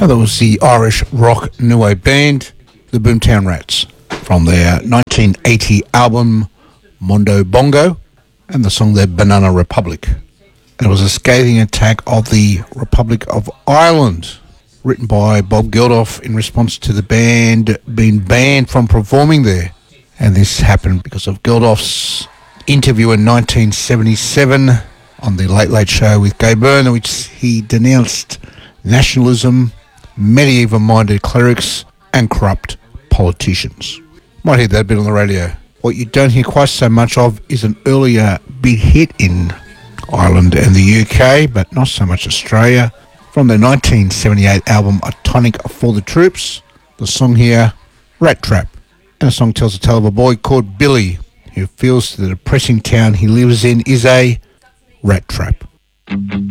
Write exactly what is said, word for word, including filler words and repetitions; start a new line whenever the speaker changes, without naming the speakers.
Now that was the Irish rock nuo band, the Boomtown Rats, from their nineteen eighty album Mondo Bongo, and the song their Banana Republic. It was a scathing attack of the Republic of Ireland, written by Bob Geldof in response to the band being banned from performing there. And this happened because of Geldof's interview in nineteen seventy-seven on the Late Late Show with Gay Byrne, in which he denounced nationalism, medieval-minded clerics, and corrupt politicians. Might hear that bit on the radio. What you don't hear quite so much of is an earlier big hit in Ireland and the U K, but not so much Australia. From their nineteen seventy-eight album A Tonic for the Troops, the song here, Rat Trap. And the song tells a tale of a boy called Billy, who feels the depressing town he lives in is a rat trap.